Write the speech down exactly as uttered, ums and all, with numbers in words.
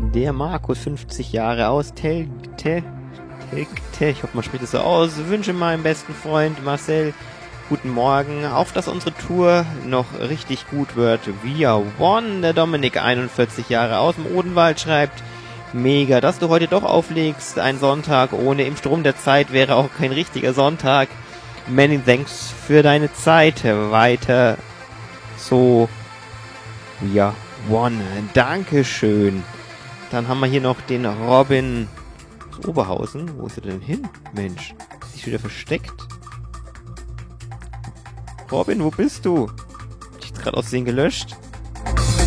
Der Markus, fünfzig Jahre aus, Tel, Tel, Tel, Tel, ich hoffe, man spricht es so aus, wünsche meinem besten Freund Marcel guten Morgen, auf dass unsere Tour noch richtig gut wird. Wir One, der Dominik, einundvierzig Jahre aus dem Odenwald, schreibt, mega, dass du heute doch auflegst, ein Sonntag ohne im Strom der Zeit wäre auch kein richtiger Sonntag. Many thanks für deine Zeit, weiter so, wir One, Dankeschön. Dann haben wir hier noch den Robin aus Oberhausen. Wo ist er denn hin? Mensch, ist sich wieder versteckt? Robin, wo bist du? Ich hab gerade aus Versehen gelöscht.